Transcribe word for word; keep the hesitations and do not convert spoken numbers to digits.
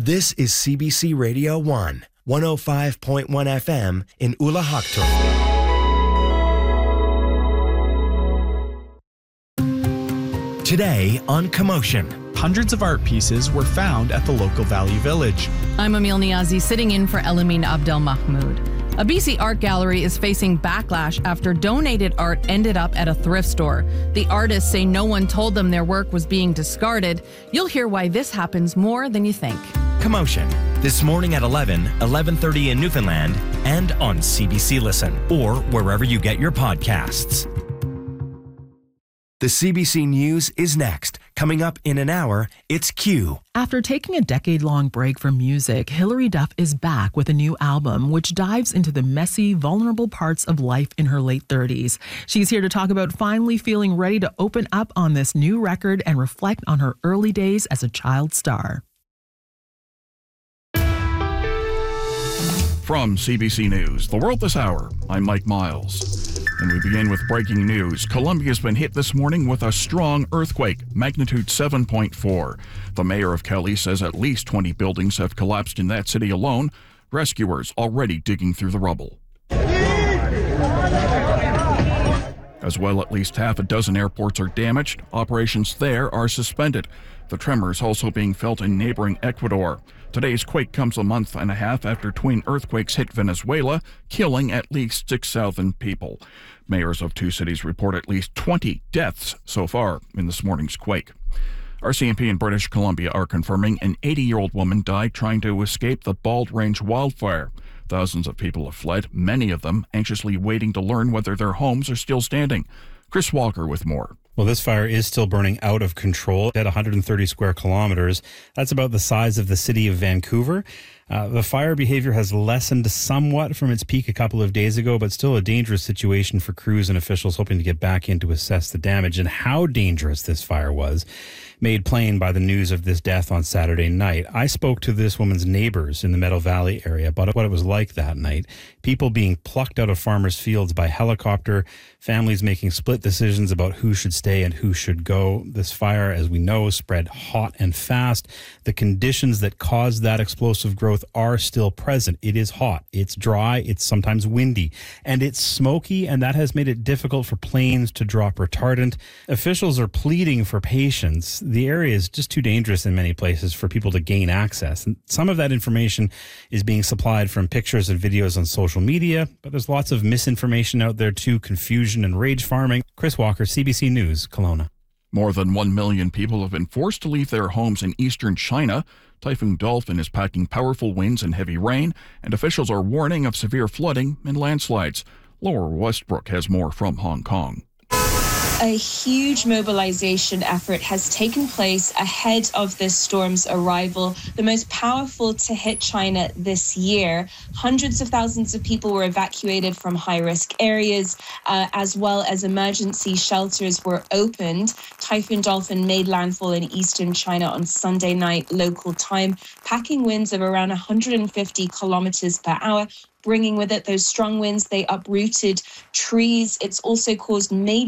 This is C B C Radio one, one oh five point one F M in Ulaanbaatar. Today on Commotion. Hundreds of art pieces were found at the local Valley Village. I'm Emil Niazi, sitting in for Elamin Abdel Mahmoud. A B C art gallery is facing backlash after donated art ended up at a thrift store. The artists say no one told them their work was being discarded. You'll hear why this happens more than you think. Commotion. This morning at eleven, eleven thirty in Newfoundland, and on C B C Listen, or wherever you get your podcasts. The C B C News is next. Coming up in an hour, it's Q. After taking a decade-long break from music, Hilary Duff is back with a new album which dives into the messy, vulnerable parts of life in her late thirties. She's here to talk about finally feeling ready to open up on this new record and reflect on her early days as a child star. From C B C News, The World This Hour, I'm Mike Miles. And we begin with breaking news. Columbia's been hit this morning with a strong earthquake, magnitude seven point four. The mayor of Kelly says at least twenty buildings have collapsed in that city alone. Rescuers already digging through the rubble. As well, at least half a dozen airports are damaged. Operations there are suspended. The tremors also being felt in neighboring Ecuador. Today's quake comes a month and a half after twin earthquakes hit Venezuela, killing at least six thousand people. Mayors of two cities report at least twenty deaths so far in this morning's quake. R C M P in British Columbia are confirming an eighty-year-old woman died trying to escape the Bald Range wildfire. Thousands of people have fled, many of them anxiously waiting to learn whether their homes are still standing. Chris Walker with more. Well, this fire is still burning out of control at one hundred thirty square kilometers. That's about the size of the city of Vancouver. Uh, the fire behavior has lessened somewhat from its peak a couple of days ago, but still a dangerous situation for crews and officials hoping to get back in to assess the damage. And how dangerous this fire was made plain by the news of this death on Saturday night. I spoke to this woman's neighbors in the Meadow Valley area about what it was like that night. People being plucked out of farmers' fields by helicopter, families making split decisions about who should stay and who should go. This fire, as we know, spread hot and fast. The conditions that caused that explosive growth are still present. It is hot, it's dry, it's sometimes windy, and it's smoky, and that has made it difficult for planes to drop retardant. Officials are pleading for patience. The area is just too dangerous in many places for people to gain access. And some of that information is being supplied from pictures and videos on social media, but there's lots of misinformation out there too, confusion and rage farming. Chris Walker, C B C News, Kelowna. More than one million people have been forced to leave their homes in eastern China. Typhoon Dolphin is packing powerful winds and heavy rain, and officials are warning of severe flooding and landslides. Laura Westbrook has more from Hong Kong. A huge mobilization effort has taken place ahead of this storm's arrival, the most powerful to hit China this year. Hundreds of thousands of people were evacuated from high-risk areas, uh, as well as emergency shelters were opened. Typhoon Dolphin made landfall in eastern China on Sunday night local time, packing winds of around one hundred fifty kilometers per hour, bringing with it those strong winds. They uprooted trees. It's also caused major